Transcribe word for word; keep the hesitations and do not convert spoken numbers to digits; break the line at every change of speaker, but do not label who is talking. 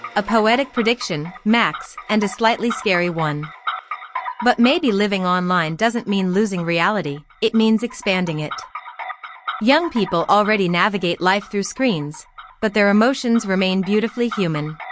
A poetic prediction, Max, and a slightly scary one. But maybe living online doesn't mean losing reality, it means expanding it. Young people already navigate life through screens, but their emotions remain beautifully human.